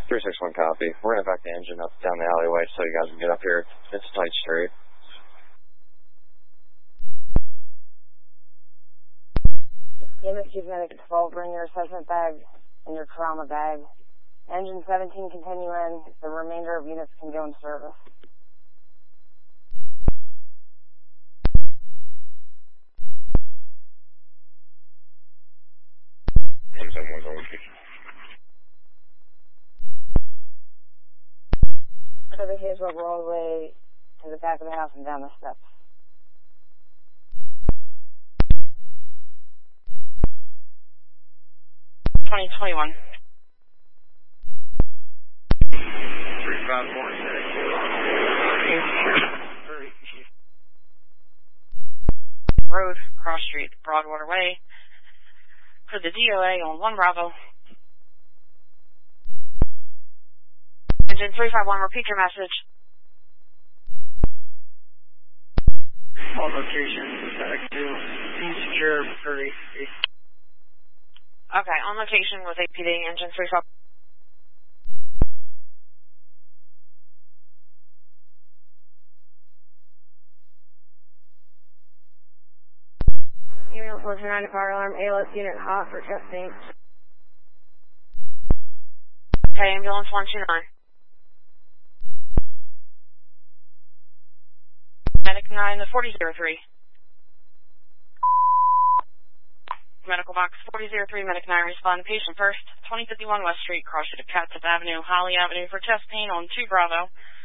361 copy. We're going to back the engine up down the alleyway so you guys can get up here. It's a tight street. EMS Chief Medic 12, bring your assessment bag and your trauma bag. Engine 17 continue in. The remainder of units can go in service. So the Hazel roll all the way to the back of the house and down the steps. $2021. 3546. Road, Cross Street, Broadwater Way. For the DOA on 1 Bravo. Engine 351, repeat your message. All locations, static 2. Insecure, 30. Okay, on location with APD, engine 351. Ambulance 129 fire alarm, ALS unit hot for testing. Okay, ambulance 129. Medic 9, the 4003. Medical box 4003, Medic 9, respond to patient first. 2051 West Street, cross street of Catsup Avenue, Holly Avenue for chest pain on 2 Bravo.